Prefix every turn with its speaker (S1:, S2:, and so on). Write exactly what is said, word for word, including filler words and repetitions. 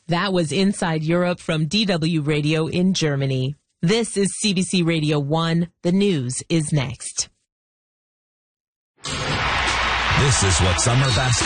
S1: That was Inside Europe from D W Radio in Germany. This is C B C Radio one. The news is next.
S2: This is what summer basketball